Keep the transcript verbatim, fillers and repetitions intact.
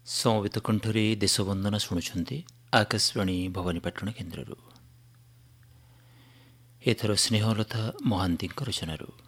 ସମବେତ କଣ୍ଠରେ ଦେଶବନ୍ଦନା ଶୁଣୁଛନ୍ତି ଆକାଶବାଣୀ ଭବାନୀପାଟଣା କେନ୍ଦ୍ରରୁ। ଏଥର ସ୍ନେହଲତା ମହାନ୍ତିଙ୍କ ରଚନାରୁ